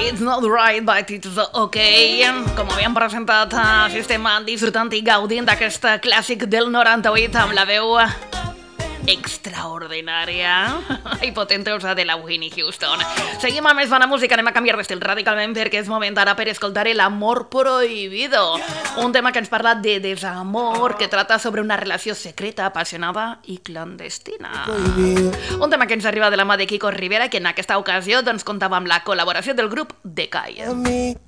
It's not right, but it's okay. Com havíem presentat, si estem disfrutant i gaudint d'aquest clàssic del 98 amb la veu extraordinària i potentosa de la Whitney Houston. Seguim amb més bona música, anem a canviar d'estil radicalment perquè és moment ara per escoltar l'amor prohibido, un tema que ens parla de desamor, que trata sobre una relació secreta, apassionada i clandestina. Un tema que ens arriba de la mà de Kiko Rivera, que en aquesta ocasió doncs comptava amb la col·laboració del grup Decay.